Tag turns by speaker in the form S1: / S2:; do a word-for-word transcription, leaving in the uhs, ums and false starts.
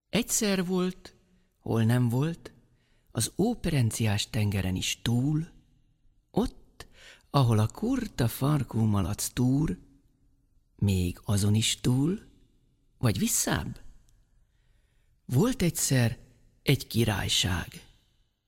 S1: Egyszer volt, hol nem volt, az óperenciás tengeren is túl, ott, ahol a kurta farkú malac túr, még azon is túl, vagy visszább. Volt egyszer egy királyság,